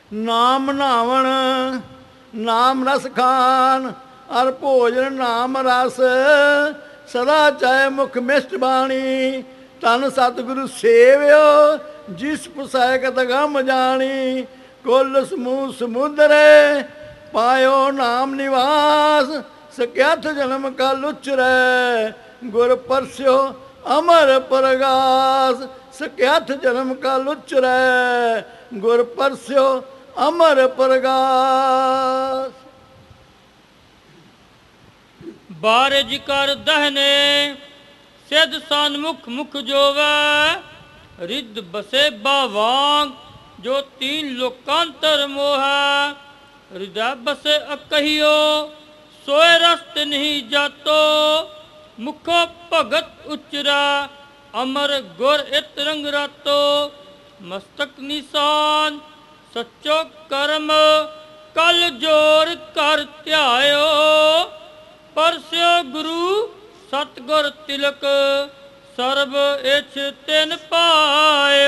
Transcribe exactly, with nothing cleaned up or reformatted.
ਨਾਮ ਨਾਵਣ ਨਾਮ ਰਸ ਖਾਨ, ਅਰ ਭੋਜਨ ਨਾਮ ਰਸ, ਸਦਾ ਚਾਹੇ ਮੁਖ ਮਿਸ਼ਟ ਬਾਣੀ। ਧਨ ਸਤਿਗੁਰੂ ਸੇਵਿਓ, ਜਿਸ ਪੁਸੈਕਤ ਗਮ ਜਾਣੀ। ਕੁੱਲ ਸਮੂਹ ਸਮੁੰਦਰੇ, ਪਾਇਓ ਨਾਮ ਨਿਵਾਸ, ਸਕਿਆਥ ਜਨਮ ਕਲ ਉਚਰੈ, ਗੁਰ ਪਰਸਿਓ ਅਮਰ ਪ੍ਰਗਾਸ। ਸਕਿਆਥ ਜਨਮ ਕਲ ਉਚਰੈ, ਗੁਰ ਪਰਸਿਓ ਅਮਰ ਪ੍ਰਗਾਸ। ਬਾਰਿਜ ਕਰ ਦਹਨੇ, ਸਿਧ ਸਨਮੁਖ ਮੁਖ ਜੋਵੈ, ਰਿੱਧ ਬਸੇ ਬਾਵਾਂਗ, ਜੋ ਤੀਨ ਲੋਕਾਂਤਰ ਮੋਹੈ। ਹਿਰਦੈ ਬਸੇ ਅਕਹਿਓ, ਸੋਏ ਰਸਤ ਨਹੀਂ ਜਾਤੋ, ਮੁਖੋ ਭਗਤ ਉਚਰਾ, ਅਮਰ ਗੁਰ ਇਤ ਰੰਗ ਰਾਤੋ। ਮਸਤਕ ਨਿਸ਼ਾਨ ਸੱਚੋ ਕਰਮ, ਕਲ ਜੋਰ ਕਰ ਧਿਆਇਓ, ਪਰਸਿਓ ਗੁਰੂ ਸਤਿਗੁਰ ਤਿਲਕ, ਸਰਬ ਇਛ ਤਿਨ ਪਾਇਓ।